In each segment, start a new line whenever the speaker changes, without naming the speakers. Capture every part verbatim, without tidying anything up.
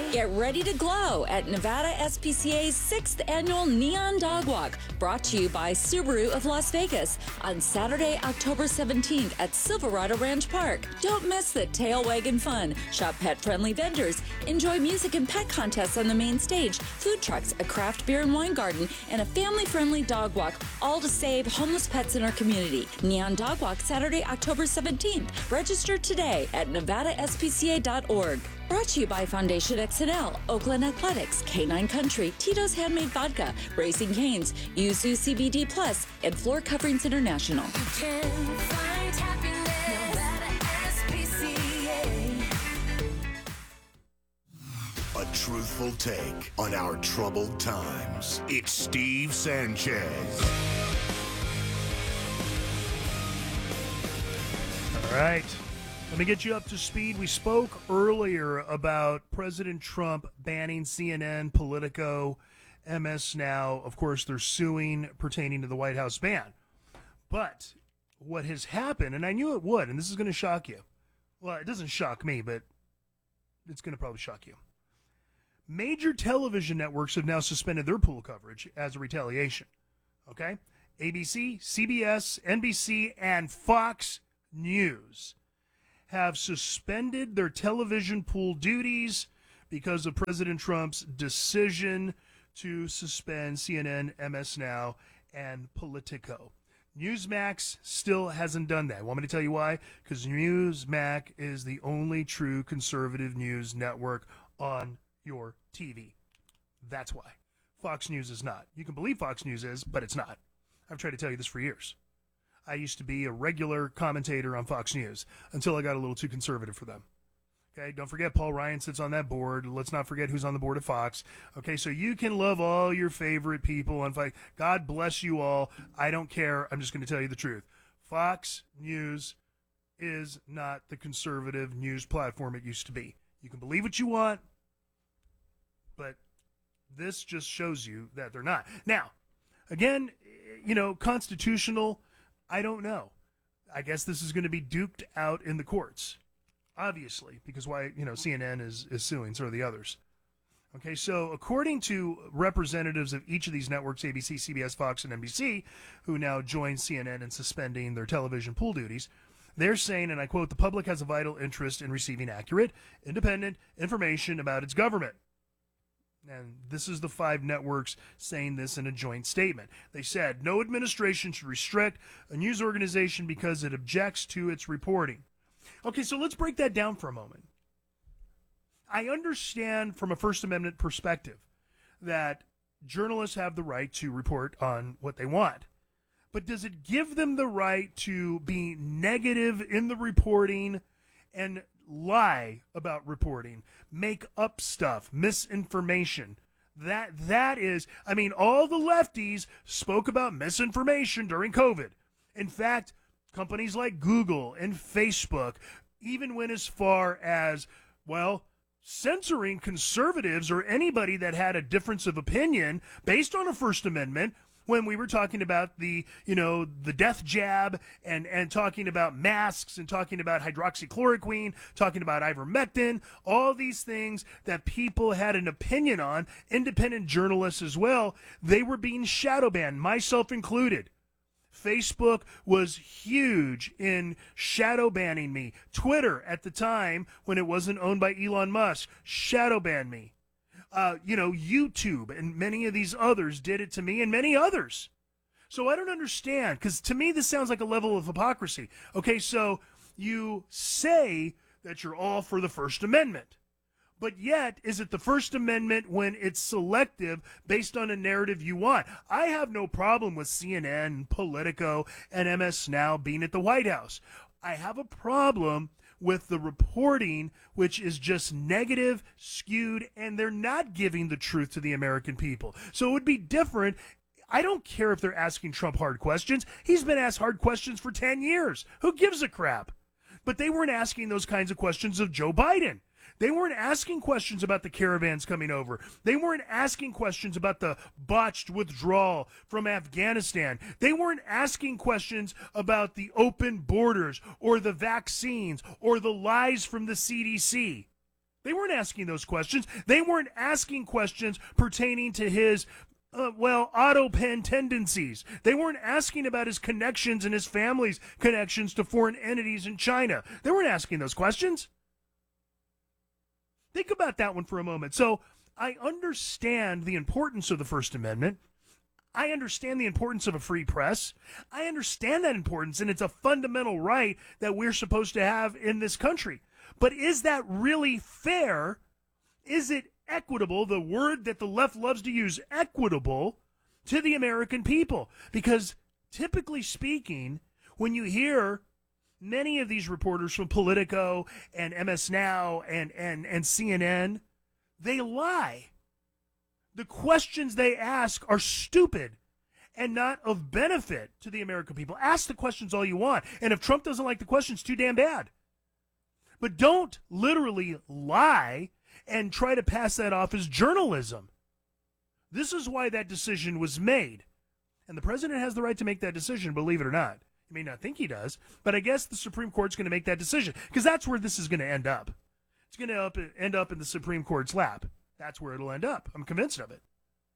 Get ready to glow at Nevada S P C A's sixth Annual Neon Dog Walk, brought to you by Subaru of Las Vegas on Saturday, October seventeenth at Silverado Ranch Park. Don't miss the tail wagging fun. Shop pet-friendly vendors. Enjoy music and pet contests on the main stage, food trucks, a craft beer and wine garden, and a family-friendly dog walk, all to save homeless pets in our community. Neon Dog Walk, Saturday, October seventeenth. Register today at nevada s p c a dot org. Brought to you by Foundation X N L, Oakland Athletics, K nine Country, Tito's Handmade Vodka, Raising Cane's, Yuzu C B D Plus, and Floor Coverings International.
You can find happiness, Nevada S P C A.
A truthful take on our troubled times. It's Steve Sanchez.
All right. Let me get you up to speed. We spoke earlier about President Trump banning C N N, Politico, M S Now. Of course, they're suing pertaining to the White House ban. But what has happened, and I knew it would, and this is going to shock you. Well, it doesn't shock me, but it's going to probably shock you. Major television networks have now suspended their pool coverage as a retaliation. Okay? A B C, C B S, N B C, and Fox News have suspended their television pool duties because of President Trump's decision to suspend C N N, M S Now, and Politico. Newsmax still hasn't done that. Want me to tell you why? Because Newsmax is the only true conservative news network on your T V. That's why. Fox News is not. You can believe Fox News is, but it's not. I've tried to tell you this for years. I used to be a regular commentator on Fox News until I got a little too conservative for them. Okay, don't forget Paul Ryan sits on that board. Let's not forget who's on the board of Fox. Okay, so you can love all your favorite people on Fox. God bless you all. I don't care. I'm just going to tell you the truth. Fox News is not the conservative news platform it used to be. You can believe what you want, but this just shows you that they're not. Now, again, you know, constitutional, I don't know. I guess this is going to be duked out in the courts, obviously, because why, you know, C N N is, is suing, so are the others. Okay, so according to representatives of each of these networks, A B C, C B S, Fox, and N B C, who now join C N N in suspending their television pool duties, they're saying, and I quote, the public has a vital interest in receiving accurate, independent information about its government. And this is the five networks saying this in a joint statement. They said, no administration should restrict a news organization because it objects to its reporting. Okay, so let's break that down for a moment. I understand from a First Amendment perspective that journalists have the right to report on what they want. But does it give them the right to be negative in the reporting and lie about reporting, make up stuff, misinformation? That that is, I mean, all the lefties spoke about misinformation during COVID. In fact, companies like Google and Facebook even went as far as, well, censoring conservatives or anybody that had a difference of opinion based on a First Amendment when we were talking about the, you know, the death jab and, and talking about masks and talking about hydroxychloroquine, talking about ivermectin, all these things that people had an opinion on, independent journalists as well, they were being shadow banned, myself included. Facebook was huge in shadow banning me. Twitter, at the time, when it wasn't owned by Elon Musk, shadow banned me. Uh, you know, YouTube and many of these others did it to me and many others. So I don't understand, because to me this sounds like a level of hypocrisy. Okay, so you say that you're all for the First Amendment, but yet is it the First Amendment when it's selective based on a narrative you want? I have no problem with C N N, Politico, and M S Now being at the White House. I have a problem with the reporting, which is just negative, skewed, and they're not giving the truth to the American people. So it would be different. I don't care if they're asking Trump hard questions. He's been asked hard questions for ten years. Who gives a crap? But they weren't asking those kinds of questions of Joe Biden. They weren't asking questions about the caravans coming over. They weren't asking questions about the botched withdrawal from Afghanistan. They weren't asking questions about the open borders or the vaccines or the lies from the C D C. They weren't asking those questions. They weren't asking questions pertaining to his, uh, well, auto pen tendencies. They weren't asking about his connections and his family's connections to foreign entities in China. They weren't asking those questions. Think about that one for a moment. So I understand the importance of the First Amendment. I understand the importance of a free press. I understand that importance, and it's a fundamental right that we're supposed to have in this country. But is that really fair? Is it equitable, the word that the left loves to use, equitable, to the American people? Because typically speaking, when you hear many of these reporters from Politico and M S Now and, and, and C N N, they lie. The questions they ask are stupid and not of benefit to the American people. Ask the questions all you want. And if Trump doesn't like the questions, too damn bad. But don't literally lie and try to pass that off as journalism. This is why that decision was made. And the president has the right to make that decision, believe it or not. You may not think he does, but I guess the Supreme Court's going to make that decision because that's where this is going to end up. It's going to end up in the Supreme Court's lap. That's where it'll end up. I'm convinced of it.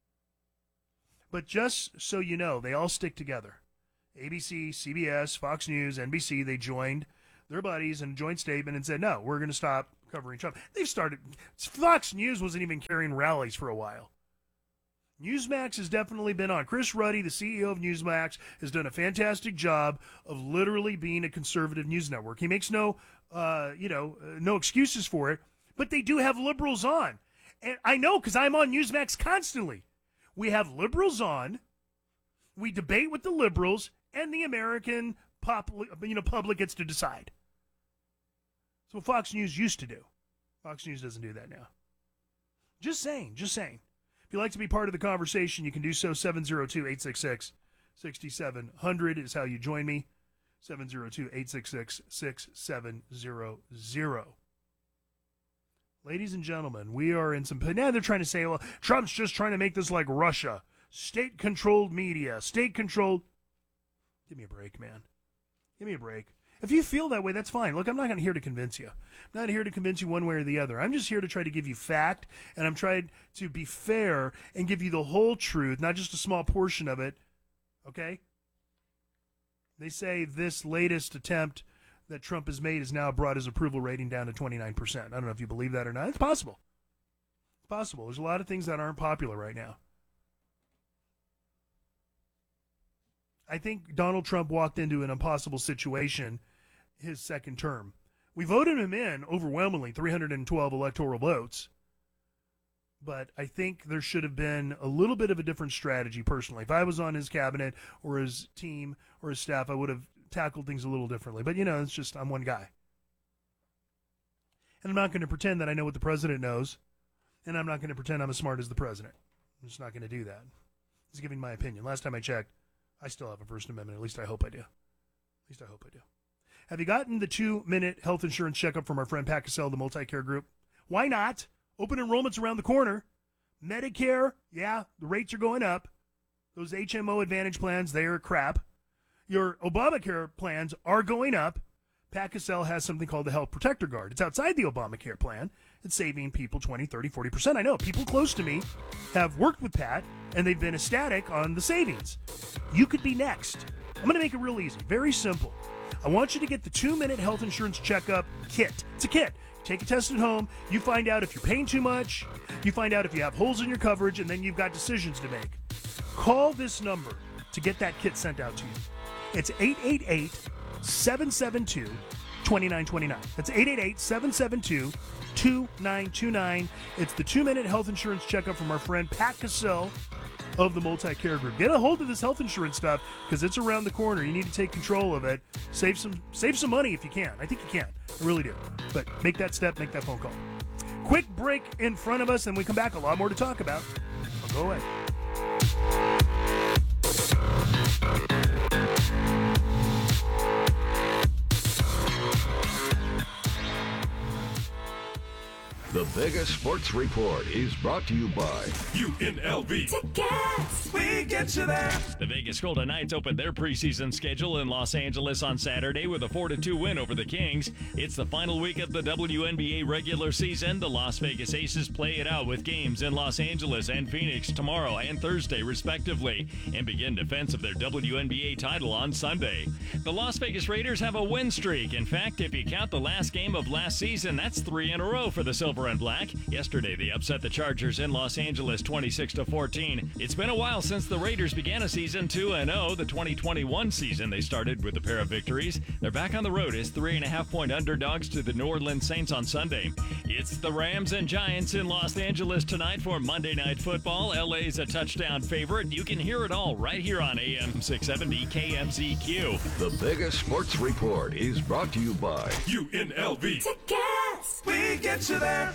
But just so you know, they all stick together. A B C, C B S, Fox News, N B C, they joined their buddies in a joint statement and said, no, we're going to stop covering Trump. They've started, Fox News wasn't even carrying rallies for a while. Newsmax has definitely been on. Chris Ruddy, the C E O of Newsmax, has done a fantastic job of literally being a conservative news network. He makes no, uh, you know, uh, no excuses for it, but they do have liberals on. And I know because I'm on Newsmax constantly. We have liberals on. We debate with the liberals, and the American pop, you know, public gets to decide. That's what Fox News used to do. Fox News doesn't do that now. Just saying, just saying. If you'd like to be part of the conversation, you can do so. seven oh two, eight six six, six seven zero zero is how you join me. seven oh two, eight six six, six seven zero zero. Ladies and gentlemen, we are in some... Now they're trying to say, well, Trump's just trying to make this like Russia. State-controlled media. State-controlled... Give me a break, man. Give me a break. If you feel that way, that's fine. Look, I'm not here to convince you. I'm not here to convince you one way or the other. I'm just here to try to give you fact, and I'm trying to be fair and give you the whole truth, not just a small portion of it. Okay? They say this latest attempt that Trump has made has now brought his approval rating down to twenty-nine percent. I don't know if you believe that or not. It's possible. It's possible. There's a lot of things that aren't popular right now. I think Donald Trump walked into an impossible situation his second term. We voted him in overwhelmingly, three hundred twelve electoral votes. But I think there should have been a little bit of a different strategy personally. If I was on his cabinet or his team or his staff, I would have tackled things a little differently. But, you know, it's just I'm one guy. And I'm not going to pretend that I know what the president knows. And I'm not going to pretend I'm as smart as the president. I'm just not going to do that. He's giving my opinion. Last time I checked, I still have a First Amendment. At least I hope I do. At least I hope I do. Have you gotten the two-minute health insurance checkup from our friend Pat Cassell, the Multi-Care Group? Why not? Open enrollment's around the corner. Medicare, yeah, the rates are going up. Those H M O Advantage plans, they are crap. Your Obamacare plans are going up. Pat Cassell has something called the Health Protector Guard. It's outside the Obamacare plan. It's saving people twenty, thirty, forty percent. I know people close to me have worked with Pat, and they've been ecstatic on the savings. You could be next. I'm going to make it real easy, very simple. I want you to get the two-minute health insurance checkup kit. It's a kit. Take a test at home. You find out if you're paying too much. You find out if you have holes in your coverage, and then you've got decisions to make. Call this number to get that kit sent out to you. It's eight eight eight, seven seven two, two nine two nine. That's eight eight eight, seven seven two, two nine two nine. It's the two-minute health insurance checkup from our friend Pat Cassell of the Multi-Care Group. Get a hold of this health insurance stuff because it's around the corner. You need to take control of it. Save some save some money if you can. I think you can. I really do. But make that step, make that phone call. Quick break in front of us, and we come back. A lot more to talk about. Don't go away.
The biggest sports report is brought to you by
U N L V.
Tickets.
We get you there.
The Vegas Golden Knights opened their preseason schedule in Los Angeles on Saturday with a four to two win over the Kings. It's the final week of the W N B A regular season. The Las Vegas Aces play it out with games in Los Angeles and Phoenix tomorrow and Thursday, respectively, and begin defense of their W N B A title on Sunday. The Las Vegas Raiders have a win streak. In fact, if you count the last game of last season, that's three in a row for the Silver and Black. Yesterday, they upset the Chargers in Los Angeles twenty-six to fourteen. It's been a while since the Raiders began a season two and oh. The twenty twenty-one season, they started with a pair of victories. They're back on the road as three and a half point underdogs to the New Orleans Saints on Sunday. It's the Rams and Giants in Los Angeles tonight for Monday Night Football. L A's a touchdown favorite. You can hear it all right here on A M six seventy K M Z Q.
The biggest sports report is brought to you by
U N L V.
Tickets.
We get you there.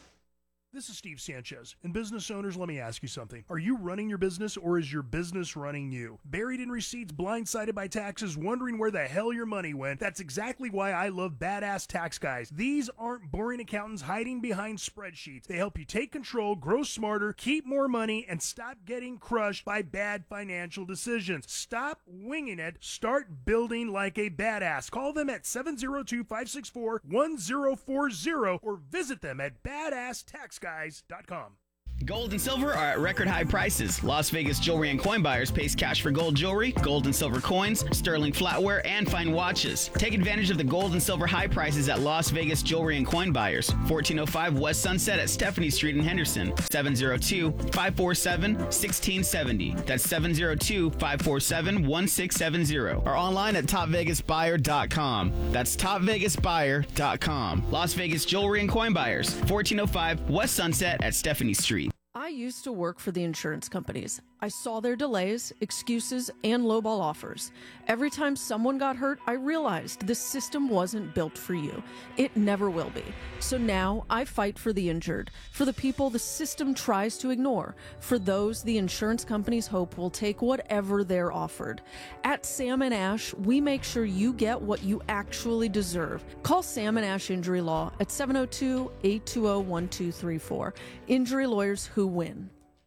This is Steve Sanchez. And business owners, let me ask you something. Are you running your business or is your business running you? Buried in receipts, blindsided by taxes, wondering where the hell your money went? That's exactly why I love Badass Tax Guys. These aren't boring accountants hiding behind spreadsheets. They help you take control, grow smarter, keep more money, and stop getting crushed by bad financial decisions. Stop winging it. Start building like a badass. Call them at seven oh two, five six four, one oh four oh or visit them at badass tax guys dot com.
Gold and silver are at record high prices. Las Vegas Jewelry and Coin Buyers pays cash for gold jewelry, gold and silver coins, sterling flatware, and fine watches. Take advantage of the gold and silver high prices at Las Vegas Jewelry and Coin Buyers. fourteen oh five West Sunset at Stephanie Street in Henderson. seven oh two, five four seven, one six seven oh. That's seven oh two, five four seven, one six seven oh. Or online at top vegas buyer dot com. That's top vegas buyer dot com. Las Vegas Jewelry and Coin Buyers. fourteen oh five West Sunset at Stephanie Street.
I used to work for the insurance companies. I saw their delays, excuses, and lowball offers. Every time someone got hurt, I realized this system wasn't built for you. It never will be. So now I fight for the injured, for the people the system tries to ignore, for those the insurance companies hope will take whatever they're offered. At Sam and Ash, we make sure you get what you actually deserve. Call Sam and Ash Injury Law at seven oh two, eight two oh, one two three four. Injury lawyers who win.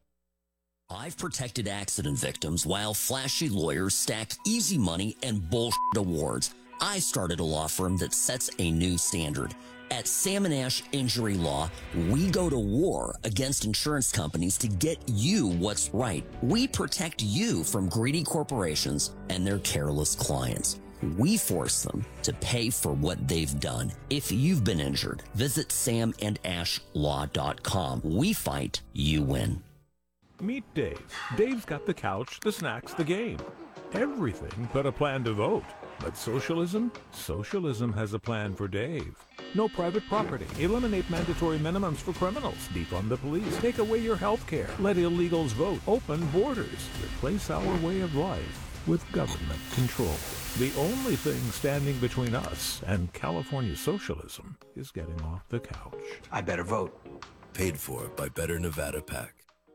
I've protected accident victims while flashy lawyers stack easy money and bullshit awards. I started a law firm that sets a new standard. At Sam and Ash Injury Law, we go to war against insurance companies to get you what's right. We protect you from greedy corporations and their careless clients. We force them to pay for what they've done. If you've been injured, visit sam and ash law dot com. We fight, you win.
Meet Dave. Dave's got the couch, the snacks, the game. Everything but a plan to vote. But socialism? Socialism has a plan for Dave. No private property. Eliminate mandatory minimums for criminals. Defund the police. Take away your health care. Let illegals vote. Open borders. Replace our way of life with government control. The only thing standing between us and California socialism is getting off the couch.
I better vote.
Paid for by Better Nevada PAC.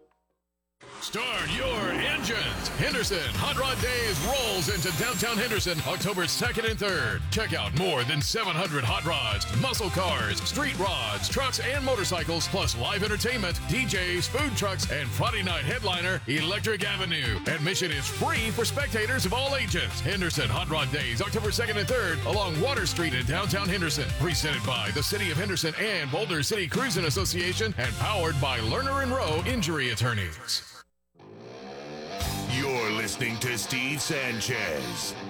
Start your engines. Henderson Hot Rod Days rolls into downtown Henderson October second and third. Check out more than seven hundred hot rods, muscle cars, street rods, trucks, and motorcycles, plus live entertainment, D Js, food trucks, and Friday night headliner, Electric Avenue. Admission is free for spectators of all ages. Henderson Hot Rod Days, October second and third, along Water Street in downtown Henderson. Presented by the City of Henderson and Boulder City Cruising Association, and powered by Lerner and Rowe Injury Attorneys.
You're listening to Steve Sanchez